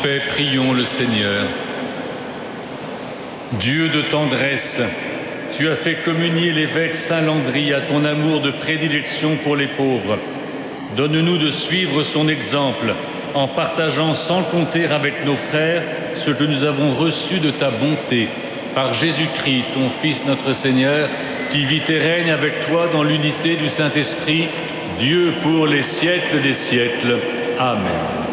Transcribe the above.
paix, prions le Seigneur. Dieu de tendresse, tu as fait communier l'évêque Saint Landry à ton amour de prédilection pour les pauvres. Donne-nous de suivre son exemple en partageant sans compter avec nos frères ce que nous avons reçu de ta bonté. Par Jésus-Christ, ton Fils notre Seigneur, qui vit et règne avec toi dans l'unité du Saint-Esprit, Dieu pour les siècles des siècles. Amen.